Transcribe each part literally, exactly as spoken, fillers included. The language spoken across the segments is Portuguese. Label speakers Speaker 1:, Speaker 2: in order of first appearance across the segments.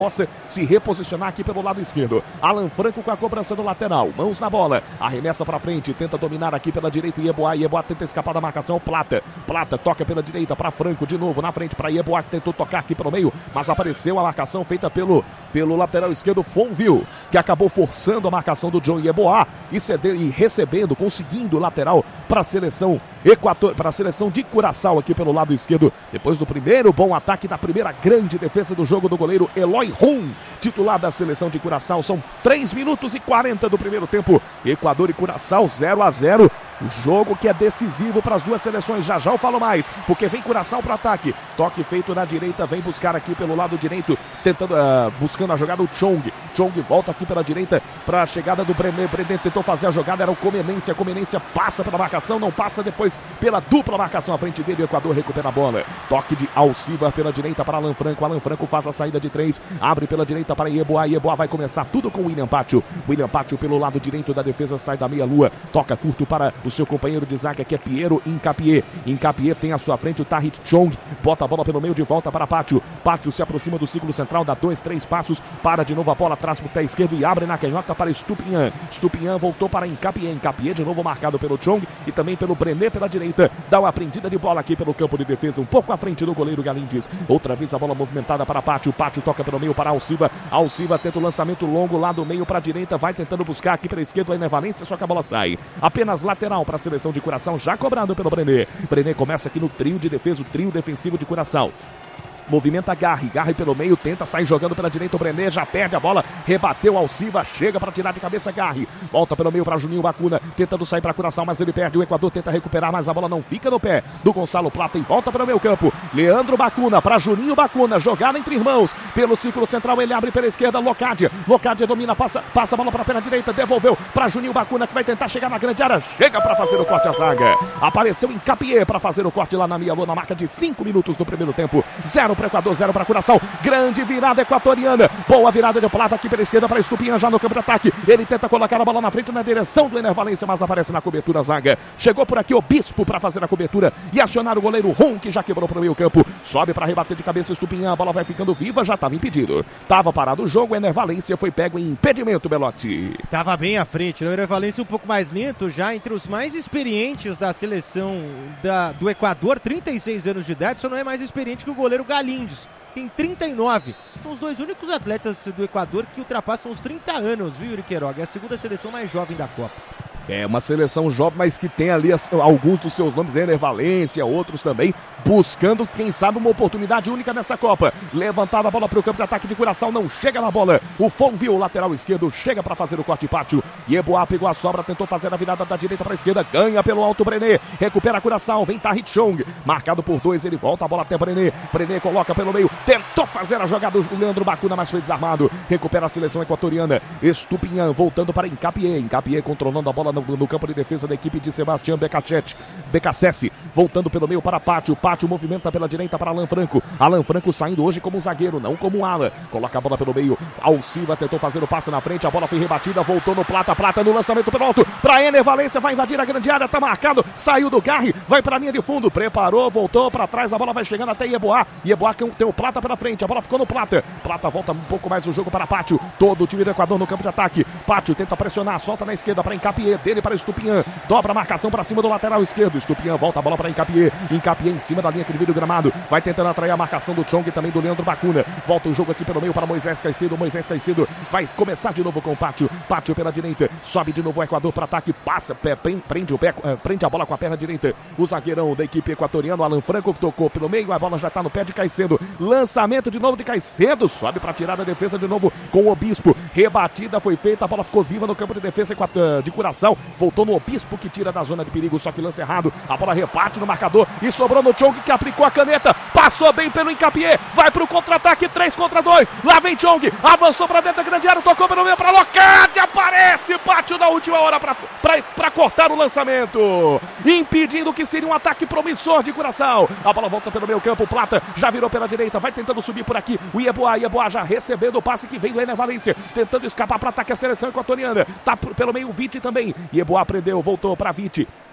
Speaker 1: possa se reposicionar aqui pelo lado esquerdo. Alan Franco com a cobrança do lateral, mãos na bola, arremessa para frente, tenta dominar aqui pela direita o Yeboah, Yeboah tenta escapar da marcação, Plata, Plata toca pela direita para Franco, de novo na frente para Yeboah, que tentou tocar aqui pelo meio, mas apareceu a marcação feita pelo, pelo lateral esquerdo Fonville, que acabou forçando a marcação do John Yeboah e, cedeu, e recebendo, conseguindo o lateral para a seleção Equator, para a seleção de Curaçao aqui pelo lado esquerdo, depois do primeiro bom ataque da primeira grande defesa do jogo do goleiro Eloy Rum, titular da seleção de Curaçao. São três minutos e quarenta do primeiro tempo, Equador e Curaçao zero a zero, o jogo que é decisivo para as duas seleções. Já já eu falo mais, porque vem Curaçao para ataque, toque feito na direita, vem buscar aqui pelo lado direito, tentando, uh, buscando a jogada o Chong, Chong volta aqui pela direita para a chegada do Brené, Brené tentou fazer a jogada, era o Comenência, Comenência passa pela marcação, não passa depois pela dupla marcação à frente dele, o Equador recupera a bola, toque de Alcivar pela direita para Alan Franco, Alan Franco faz a saída de três, abre pela direita para Yeboah, Yeboah vai começar tudo com o William Pátio, William Pátio pelo lado direito da defesa, sai da meia-lua, toca curto para o seu companheiro de zaga que é Piero Incapié, Incapié tem à sua frente o Tahith Chong, bota a bola pelo meio de volta para Pátio, Pátio se aproxima do círculo central, dá dois, três passos, para de novo a bola atrás pro pé esquerdo e abre na canhota para Estupinhan, Estupinhan voltou para Incapié, Incapié de novo marcado pelo Chong e também pelo Brené pela direita, dá uma prendida de bola aqui pelo campo de defesa, um pouco à frente do goleiro Galindes, outra vez a bola movimentada para Pátio, Pátio toca pelo meio para Alcivar, Alcivar tenta o lançamento longo lá do meio para a direita, vai tentando buscar aqui pela esquerda o Ené Valência, só que a bola sai, apenas lateral para a seleção de Curaçao, já cobrado pelo Brené, Brené começa aqui no trio de defesa, o trio defensivo de Curaçao. Movimenta Garri, Garri pelo meio, tenta sair jogando pela direita o Brené, já perde a bola, rebateu Alcivar, chega para tirar de cabeça Garri, volta pelo meio para Juninho Bacuna, tentando sair para Curaçao, mas ele perde, o Equador tenta recuperar, mas a bola não fica no pé do Gonçalo Plata e volta para o meio campo, Leandro Bacuna para Juninho Bacuna, jogada entre irmãos, pelo círculo central ele abre pela esquerda, Locadia, Locadia domina, passa, passa a bola para a perna direita, devolveu para Juninho Bacuna que vai tentar chegar na grande área, chega para fazer o corte à zaga, apareceu Incapié para fazer o corte lá na meia-lua, na marca de cinco minutos do primeiro tempo, zero para Equador, zero para Curaçao, grande virada equatoriana, boa virada de Plata aqui pela esquerda para Estupinhan já no campo de ataque, ele tenta colocar a bola na frente na direção do Ené Valência, mas aparece na cobertura a zaga, chegou por aqui o Bispo para fazer a cobertura e acionar o goleiro Rum, que já quebrou para o meio campo, sobe para rebater de cabeça Estupinhan, a bola vai ficando viva, já estava impedido, estava parado o jogo, o Ené Valência foi pego em impedimento, Belotti.
Speaker 2: Estava bem à frente, né? O Ené Valência um pouco mais lento, já entre os mais experientes da seleção da, do Equador, trinta e seis anos de idade, só não é mais experiente que o goleiro Galindes, tem trinta e nove. São os dois únicos atletas do Equador que ultrapassam os trinta anos, viu, Yuri Queiroga? É a segunda seleção mais jovem da Copa.
Speaker 1: É uma seleção jovem, mas que tem ali as, alguns dos seus nomes, Ené Valência, outros também, buscando, quem sabe, uma oportunidade única nessa Copa. Levantada a bola para o campo de ataque de Curaçao, não chega na bola. O Fonville, o lateral esquerdo, chega para fazer o corte Pátio. Yeboah pegou a sobra, tentou fazer a virada da direita para a esquerda, ganha pelo alto Brené, recupera a Curaçao, vem Tahith Chong, marcado por dois, ele volta a bola até Brené. Brené coloca pelo meio, tentou fazer a jogada do Leandro Bacuna, mas foi desarmado. Recupera a seleção equatoriana. Estupinhan voltando para Incapié, Incapié controlando a bola No, no campo de defesa da equipe de Sebastião Becassese, voltando pelo meio para Pátio, Pátio movimenta pela direita para Alan Franco, Alan Franco saindo hoje como zagueiro, não como ala, coloca a bola pelo meio, Alcivar tentou fazer o passe na frente, a bola foi rebatida, voltou no Plata, Plata no lançamento pelo alto, para Ené Valência, vai invadir a grande área, tá marcado, saiu do Garri, vai para a linha de fundo, preparou, voltou para trás, a bola vai chegando até Yeboah, Yeboah tem o Plata pela frente, a bola ficou no Plata, Plata volta um pouco mais o jogo para Pátio, todo o time do Equador no campo de ataque, Pátio tenta pressionar, solta na esquerda para Incapié, dele para Estupinhan, dobra a marcação para cima do lateral esquerdo, Estupinhan volta a bola para Incapié, Incapié em cima da linha que divide o gramado, vai tentando atrair a marcação do Chong e também do Leandro Bacuna, volta o jogo aqui pelo meio para Moisés Caicedo, Moisés Caicedo vai começar de novo com o Pátio, Pátio pela direita, sobe de novo o Equador para ataque, passa, pé, prende, o pé, prende a bola com a perna direita, o zagueirão da equipe equatoriana, Alan Franco, tocou pelo meio, a bola já está no pé de Caicedo, lançamento de novo de Caicedo, sobe para tirar a defesa de novo com o Obispo, rebatida foi feita, a bola ficou viva no campo de defesa de Curaçao, voltou no Obispo que tira da zona de perigo, só que lance errado, a bola reparte no marcador e sobrou no Chong que aplicou a caneta, passou bem pelo Incapié, vai pro contra-ataque, três contra dois, lá vem Chong, avançou pra dentro da grande área, tocou pelo meio pra Locadia, aparece, Pátio na última hora pra, pra, pra cortar o lançamento, impedindo que seria um ataque promissor de Curaçao, a bola volta pelo meio campo, Plata já virou pela direita, vai tentando subir por aqui, o Yeboah, Yeboah já recebendo o passe que vem do Ené Valência, tentando escapar para ataque a seleção equatoriana, tá pelo meio o Vite também, Yeboah prendeu, voltou para Vite,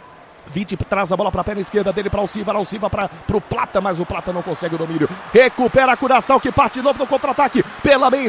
Speaker 1: Vite traz a bola para a perna esquerda dele para o Silva, o Silva para o Plata, mas o Plata não consegue o domínio. Recupera a Curaçao que parte de novo no contra-ataque pela meia